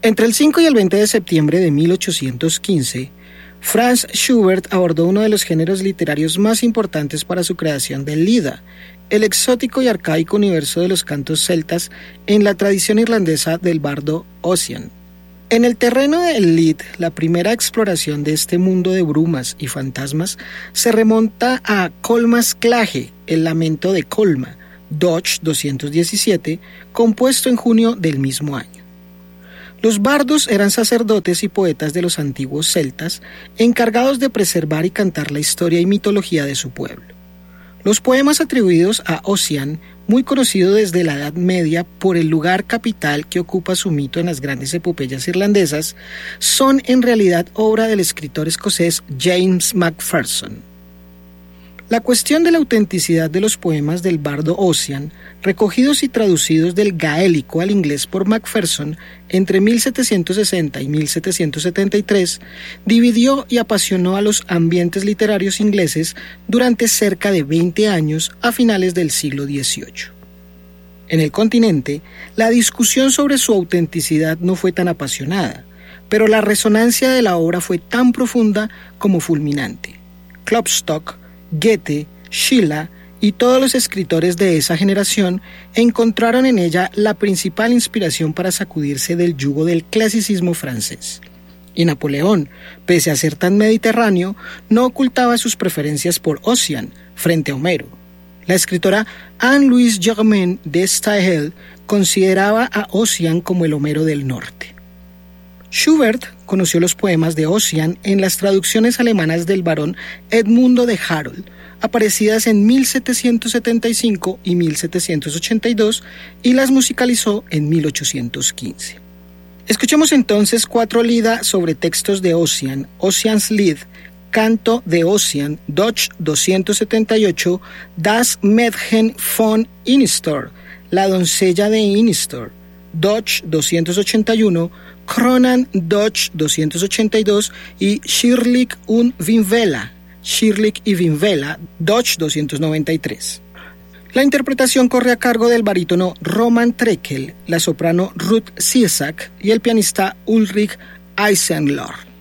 Entre el 5 y el 20 de septiembre de 1815, Franz Schubert abordó uno de los géneros literarios más importantes para su creación del Lied, el exótico y arcaico universo de los cantos celtas en la tradición irlandesa del bardo Ossian. En el terreno del Lied, la primera exploración de este mundo de brumas y fantasmas se remonta a Colma's Clage, el lamento de Colma, Dodge 217, compuesto en junio del mismo año. Los bardos eran sacerdotes y poetas de los antiguos celtas, encargados de preservar y cantar la historia y mitología de su pueblo. Los poemas atribuidos a Ossian, muy conocido desde la Edad Media por el lugar capital que ocupa su mito en las grandes epopeyas irlandesas, son en realidad obra del escritor escocés James Macpherson. La cuestión de la autenticidad de los poemas del bardo Ossian, recogidos y traducidos del gaélico al inglés por Macpherson entre 1760 y 1773, dividió y apasionó a los ambientes literarios ingleses durante cerca de 20 años a finales del siglo XVIII. En el continente, la discusión sobre su autenticidad no fue tan apasionada, pero la resonancia de la obra fue tan profunda como fulminante. Klopstock, Goethe, Schiller y todos los escritores de esa generación encontraron en ella la principal inspiración para sacudirse del yugo del clasicismo francés. Y Napoleón, pese a ser tan mediterráneo, no ocultaba sus preferencias por Ossian frente a Homero. La escritora Anne-Louise Germain de Staël consideraba a Ossian como el Homero del norte. Schubert conoció los poemas de Ossian en las traducciones alemanas del barón Edmundo de Harold, aparecidas en 1775 y 1782, y las musicalizó en 1815. Escuchemos entonces 4 lieder sobre textos de Ossian, Ossian's Lied, Canto de Ossian, Dodge 278, Das Mädchen von Innistor, La doncella de Innistor, Dodge 281, Kronan Dodge 282 y Schirlich und Winvela, Schirlich y Winvela, Dodge 293. La interpretación corre a cargo del barítono Roman Treckel, la soprano Ruth Siesak y el pianista Ulrich Eisenlohr.